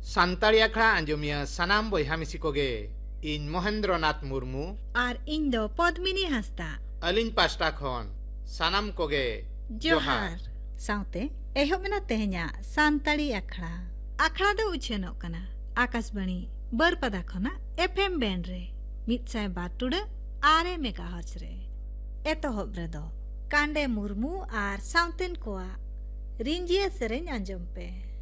ᱥᱟᱱᱛᱟᱲᱤ ᱟᱠᱷᱲᱟ ᱟᱸᱡᱚᱢᱤᱭᱟᱹ ᱥᱟᱱᱟᱢ ᱵᱚᱭᱦᱟ ᱢᱤᱥᱤ ᱠᱚᱜᱮ ᱤᱧ ᱢᱚᱦᱮᱱᱫᱨᱚᱱᱟᱛᱷ ᱢᱩᱨᱢᱩ ᱟᱨ ᱤᱧ ᱫᱚ ᱯᱚᱫᱢᱤᱱᱤ ᱦᱟᱸᱥᱫᱟ ᱟᱹᱞᱤᱧ ᱯᱟᱥᱴᱟ ᱠᱷᱚᱱ ᱥᱟᱱᱟᱢ ᱠᱚᱜᱮ ᱡᱚᱦᱟᱨ ᱥᱟᱶᱛᱮ ᱮᱦᱚᱵ ᱮᱱᱟ ᱛᱮᱦᱮᱧᱟᱜ ᱥᱟᱱᱛᱟᱲᱤ ᱟᱠᱷᱲᱟ ᱫᱚ ᱩᱪᱷᱟᱹᱱᱚᱜ ᱠᱟᱱᱟ ᱟᱠᱟᱥᱵᱟণী ᱵᱟᱹᱨᱯᱟᱫᱟ ᱠᱷᱚᱱᱟᱜ FM ᱵᱮᱱᱰ ᱨᱮ 102.6 ᱢᱮᱜᱟᱦᱟᱨᱴᱡᱽ ᱨᱮ ᱮᱛᱚᱦᱚᱵ ᱨᱮᱫᱚ ᱠᱟᱸᱰᱮ ᱢᱩᱨᱢᱩ ᱟᱨ ᱥᱟᱶᱛᱮᱱ ᱠᱚᱣᱟᱜ ᱨᱤᱸᱡᱤᱭᱟᱹ ᱥᱮᱨᱮᱧ ᱟᱸᱡᱚᱢ ᱯᱮ।